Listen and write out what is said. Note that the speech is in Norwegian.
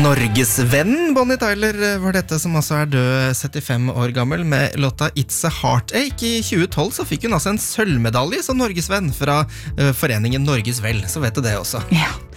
Norgesvenn Bonnie Tyler var dette, som altså død 75 år gammel, med låta It's a Heartache. I 2012 så fikk hun altså en sølvmedalje som Norgesvenn fra foreningen Norges Vel, så vet du det også. Ja.